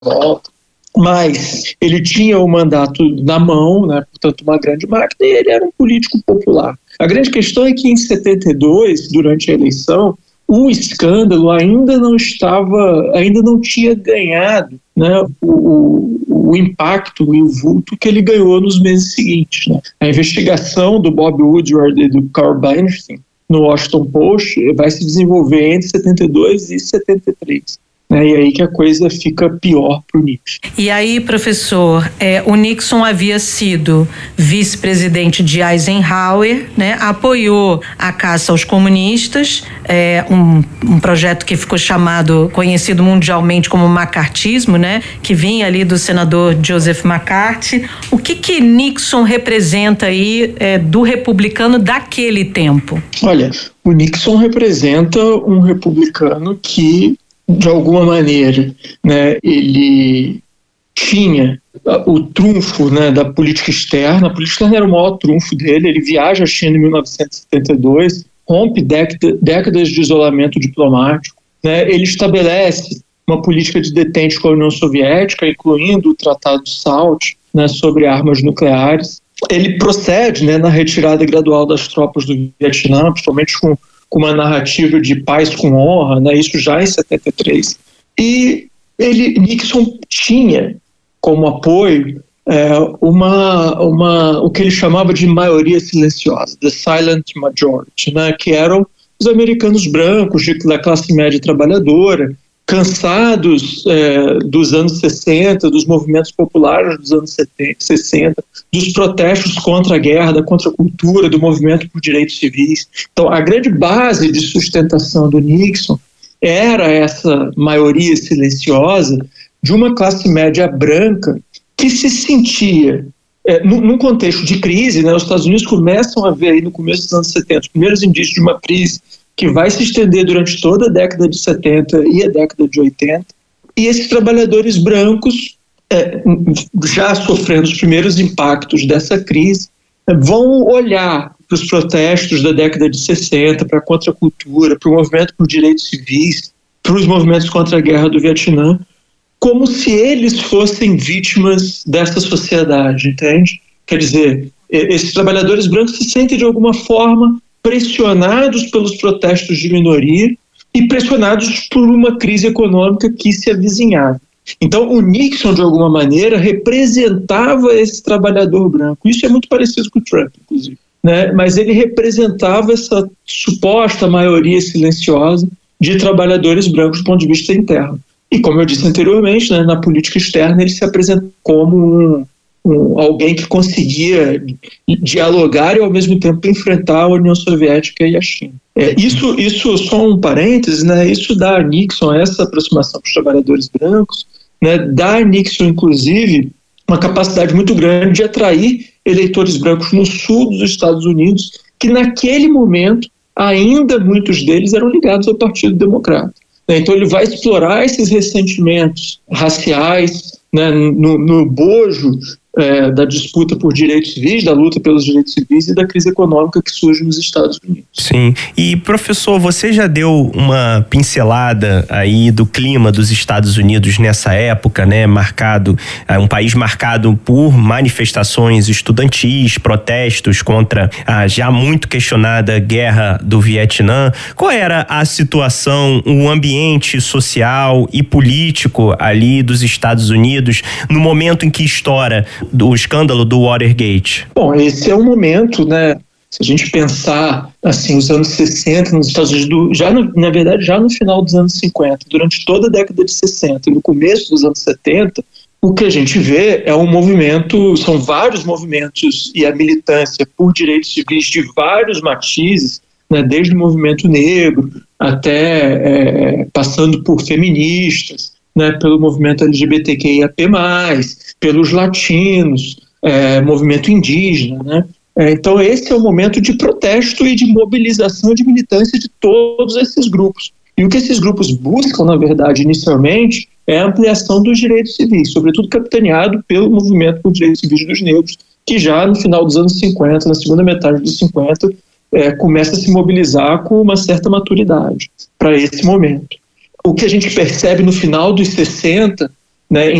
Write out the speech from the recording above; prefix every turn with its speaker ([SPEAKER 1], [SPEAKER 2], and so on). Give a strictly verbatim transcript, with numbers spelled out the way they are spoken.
[SPEAKER 1] volta, mas ele tinha o mandato na mão, né, portanto uma grande máquina, e ele era um político popular. A grande questão é que em setenta e dois, durante a eleição, o escândalo ainda não estava, ainda não tinha ganhado, né, o, o impacto e o vulto que ele ganhou nos meses seguintes, né. A investigação do Bob Woodward e do Carl Bernstein no Washington Post vai se desenvolver entre setenta e dois e setenta e três. Né, e aí que a coisa fica pior para o Nixon.
[SPEAKER 2] E aí, professor, é, o Nixon havia sido vice-presidente de Eisenhower, né, apoiou a caça aos comunistas, é, um, um projeto que ficou chamado, conhecido mundialmente como macartismo, né, que vinha ali do senador Joseph McCarthy. O que que Nixon representa aí é, do republicano daquele tempo?
[SPEAKER 1] Olha, o Nixon representa um republicano que, de alguma maneira, né, ele tinha o trunfo, né, da política externa. A política externa era o maior trunfo dele. Ele viaja à China em mil novecentos e setenta e dois, rompe década, décadas de isolamento diplomático, né, ele estabelece uma política de detente com a União Soviética, incluindo o Tratado SALT, né, sobre armas nucleares. Ele procede, né, na retirada gradual das tropas do Vietnã, principalmente com com uma narrativa de paz com honra, né, isso já em setenta e três. E ele, Nixon tinha como apoio é, uma, uma, o que ele chamava de maioria silenciosa, the silent majority, né, que eram os americanos brancos de, da classe média trabalhadora, cansados é, dos anos sessenta, dos movimentos populares dos anos setenta, sessenta, dos protestos contra a guerra, da contracultura, do movimento por direitos civis. Então, a grande base de sustentação do Nixon era essa maioria silenciosa de uma classe média branca que se sentia, é, num, num contexto de crise, né, os Estados Unidos começam a ver aí no começo dos anos setenta os primeiros indícios de uma crise que vai se estender durante toda a década de setenta e a década de oitenta, e esses trabalhadores brancos, é, já sofrendo os primeiros impactos dessa crise, é, vão olhar para os protestos da década de sessenta, para a contracultura, para o movimento por direitos civis, para os movimentos contra a guerra do Vietnã, como se eles fossem vítimas dessa sociedade, entende? Quer dizer, esses trabalhadores brancos se sentem de alguma forma pressionados pelos protestos de minoria e pressionados por uma crise econômica que se avizinhava. Então, o Nixon, de alguma maneira, representava esse trabalhador branco. Isso é muito parecido com o Trump, inclusive, né? Mas ele representava essa suposta maioria silenciosa de trabalhadores brancos do ponto de vista interno. E, como eu disse anteriormente, né, na política externa, ele se apresenta como um Um, alguém que conseguia dialogar e ao mesmo tempo enfrentar a União Soviética e a China. É, isso, isso, só um parêntese, né, isso dá a Nixon essa aproximação com os trabalhadores brancos, né, dá a Nixon, inclusive, uma capacidade muito grande de atrair eleitores brancos no sul dos Estados Unidos, que naquele momento, ainda muitos deles eram ligados ao Partido Democrata. Então ele vai explorar esses ressentimentos raciais, né, no, no bojo É, da disputa por direitos civis, da luta pelos direitos civis e da crise econômica que surge nos Estados Unidos.
[SPEAKER 3] Sim, e professor, você já deu uma pincelada aí do clima dos Estados Unidos nessa época, né, marcado, é, um país marcado por manifestações estudantis, protestos contra a já muito questionada guerra do Vietnã. Qual era a situação, o ambiente social e político ali dos Estados Unidos no momento em que estoura do escândalo do Watergate?
[SPEAKER 1] Bom, esse é um momento, né, se a gente pensar, assim, os anos sessenta nos Estados Unidos, já no, na verdade, já no final dos anos cinquenta, durante toda a década de sessenta e no começo dos anos setenta, o que a gente vê é um movimento, são vários movimentos e a militância por direitos civis de vários matizes, né, desde o movimento negro até é, passando por feministas, né, pelo movimento L G B T Q I A P mais, pelos latinos, é, movimento indígena, né? É, então esse é o momento de protesto e de mobilização e de militância de todos esses grupos. E o que esses grupos buscam, na verdade, inicialmente, é a ampliação dos direitos civis, sobretudo capitaneado pelo movimento por direitos civis dos negros, que já no final dos anos cinquenta, na segunda metade dos cinquenta, é, começa a se mobilizar com uma certa maturidade para esse momento. O que a gente percebe no final dos sessenta, né,